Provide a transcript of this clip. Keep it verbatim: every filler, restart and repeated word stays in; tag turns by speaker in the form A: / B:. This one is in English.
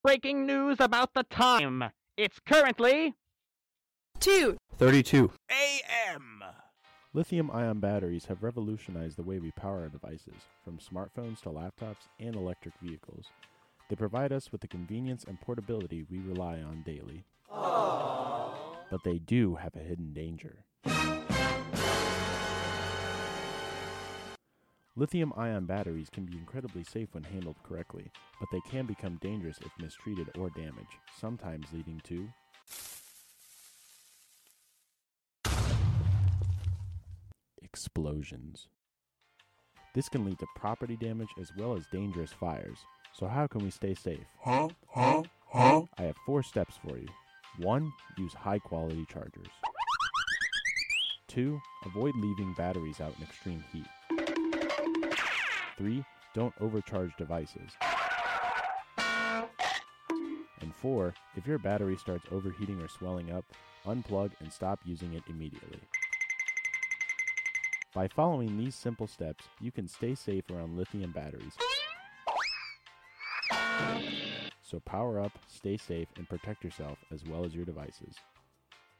A: Breaking news about the time. It's currently
B: two
C: thirty-two
D: A M
E: Lithium-ion batteries have revolutionized the way we power our devices, from smartphones to laptops and electric vehicles. They provide us with the convenience and portability we rely on daily. Aww. But they do have a hidden danger. Lithium-ion batteries can be incredibly safe when handled correctly, but they can become dangerous if mistreated or damaged, sometimes leading to explosions. This can lead to property damage as well as dangerous fires. So how can we stay safe?
D: Huh? Huh? Huh?
E: I have four steps for you. One, use high-quality chargers. Two, avoid leaving batteries out in extreme heat. Three, don't overcharge devices. And four, if your battery starts overheating or swelling up, unplug and stop using it immediately. By following these simple steps, you can stay safe around lithium batteries. So power up, stay safe, and protect yourself as well as your devices.